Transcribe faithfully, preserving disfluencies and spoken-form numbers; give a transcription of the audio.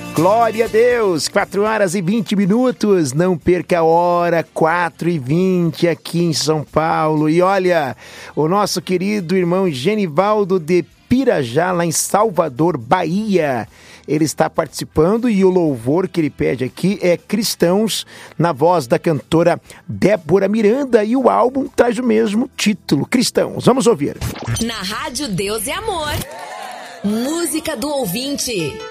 Glória a Deus, quatro horas e vinte minutos, não perca a hora, quatro e vinte aqui em São Paulo. E olha, o nosso querido irmão Genivaldo de Pirajá, lá em Salvador, Bahia, ele está participando e o louvor que ele pede aqui é Cristãos, na voz da cantora Débora Miranda, e o álbum traz o mesmo título, Cristãos. Vamos ouvir. Na Rádio Deus e Amor, música do ouvinte.